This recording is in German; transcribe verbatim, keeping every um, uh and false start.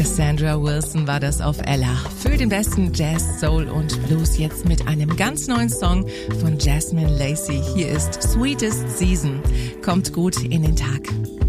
Sandra Wilson war das auf Ella. Für den besten Jazz, Soul und Blues jetzt mit einem ganz neuen Song von Jasmine Lacey. Hier ist Sweetest Season. Kommt gut in den Tag.